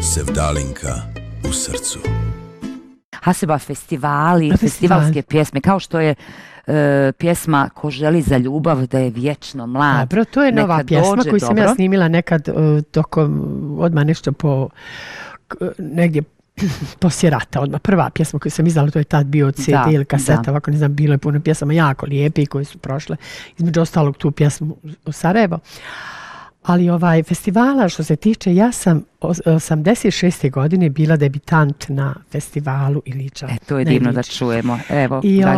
Sevdalinka u srcu. Hasiba, festivalske pjesme, kao što je pjesma Ko želi za ljubav da je vječno mlad. Dobro, to je nova pjesma koju sam ja snimila nekad odmah nešto negdje poslije rata, odmah prva pjesma koju sam izdala, to je tad bio CD ili kaseta, ovako ne znam, bilo je puno pjesama jako lijepe koje su prošle, između ostalog tu pjesmu u Sarajevo. Ali festivala, što se tiče, ja sam 86. godine bila debitant na festivalu Iliča. To je divno da čujemo. Evo,